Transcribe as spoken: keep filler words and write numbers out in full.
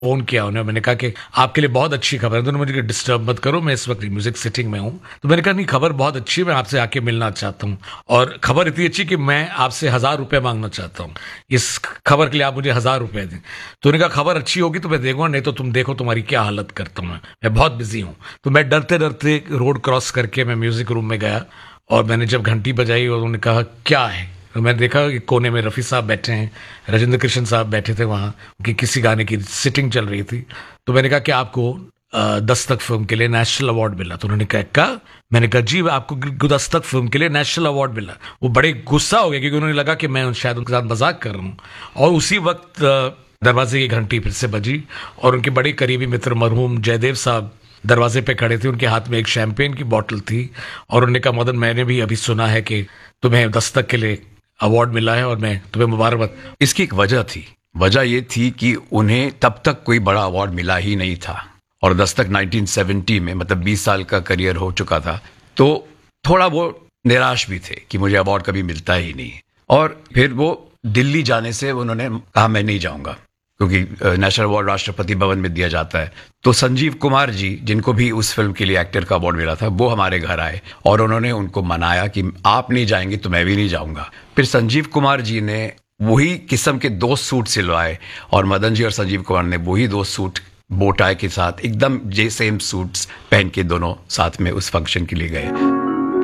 Phone किया उन्हें, मैंने कहा कि आपके लिए बहुत अच्छी खबर है। तो उन्होंने मुझे डिस्टर्ब मत करो, मैं इस वक़्त म्यूज़िक सिटिंग में हूँ। तो मैंने कहा नहीं, खबर बहुत अच्छी है, मैं आपसे आके मिलना चाहता हूँ और खबर इतनी अच्छी कि मैं आपसे हज़ार रुपए माँगना चाहता हूँ। इस खबर के लिए आप मुझे हज़ार रुपए दें। तो उन्होंने कहा खबर अच्छी होगी तो मैं देखूँगा, नहीं तो तुम देखो तुम्हारी क्या हालत करता हूँ मैं, मैं बहुत बिज़ी हूँ। तो मैं डरते-डरते रोड क्रॉस करके मैं म्यूज़िक रूम में गया और मैंने जब घंटी बजाई और उन्होंने कहा क्या है? तो मैंने देखा कि कोने में रफ़ी साहब बैठे हैं, राजेंद्र कृष्ण साहब बैठे थे वहाँ, उनकी किसी गाने की सिटिंग चल रही थी। तो मैंने कहा कि आपको अ, दस्तक फ़िल्म के लिए नेशनल अवार्ड मिला। तो उन्होंने कहा क्या? मैंने कहा जी, आपको ग दस्तक फ़िल्म के लिए नेशनल अवार्ड मिला। वो बड़े गुस्सा हो गए क्योंकि उन्हें लगा कि मैं शायद उनके साथ मज़ाक कर रहा हूँ और उसी वक़्त अ, दरवाज़े की घंटी फिर से बजी और उनके बड़े करीबी मित्र मरहूम जयदेव साहब दरवाजे पे खड़े थे। उनके हाथ में एक शैंपेन की बॉटल थी और उन्होंने कहा मदन, मैंने भी अभी सुना है कि तुम्हें दस्तक के लिए अवार्ड मिला है और मैं तुम्हें मुबारकबाद। इसकी एक वजह थी। वजह ये थी कि उन्हें तब तक कोई बड़ा अवार्ड मिला ही नहीं था और दस्तक नाइनटीन सेवेंटी में, मतलब बीस साल का करियर हो चुका था, तो थोड़ा वो निराश भी थे कि मुझे अवार्ड कभी मिलता ही नहीं। और फिर वो दिल्ली जाने से उन्होंने कहा मैं नहीं जाऊंगा क्योंकि नेशनल अवार्ड राष्ट्रपति भवन में दिया जाता है। तो संजीव कुमार जी, जिनको भी उस फिल्म के लिए एक्टर का अवार्ड मिला था, वो हमारे घर आए और उन्होंने उनको मनाया कि आप नहीं जाएंगे तो मैं भी नहीं जाऊंगा। फिर संजीव कुमार जी ने वही किस्म के दो सूट सिलवाए और मदन जी और संजीव कुमार ने वही दो सूट बोटाई के साथ एकदम जे सेम सूट्स पहन के दोनों साथ में उस फंक्शन के लिए गए।